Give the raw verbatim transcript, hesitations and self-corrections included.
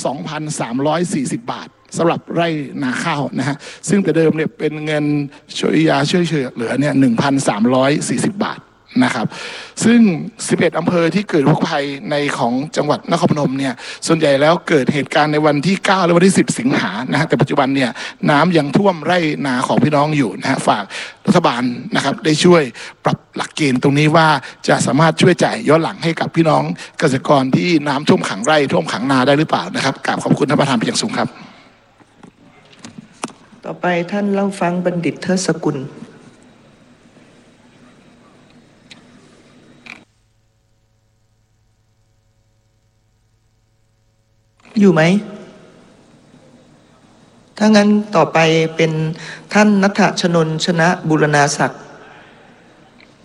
สองพันสามร้อยสี่สิบ บาทสำหรับไร่นาข้าวนะฮะซึ่งแต่เดิมเนี่ยเป็นเงินช่วยยาช่วยเหลือเนี่ย หนึ่งพันสามร้อยสี่สิบ บาทนะครับซึ่งสิบเอ็ดอำเภอที่เกิดอุทกภัยในของจังหวัดนครพนมเนี่ยส่วนใหญ่แล้วเกิดเหตุการณ์ในวันที่เก้าและวันที่สิบสิงหานะฮะแต่ปัจจุบันเนี่ยน้ำยังท่วมไร่นาของพี่น้องอยู่นะฮะฝากรัฐบาลนะครับได้ช่วยปรับหลักเกณฑ์ตรงนี้ว่าจะสามารถช่วยจ่ายย้อนหลังให้กับพี่น้องเกษตรกรที่น้ำท่วมขังไร่ท่วมขังนาได้หรือเปล่านะครับกราบขอบคุณท่านประธานเป็นอย่างสูงครับต่อไปท่านเล่าฟังบัณฑิตเทิดสกุลอยู่ไหมถ้างั้นต่อไปเป็นท่านณัฐชนนท์ชนะบูรณาศักดิ์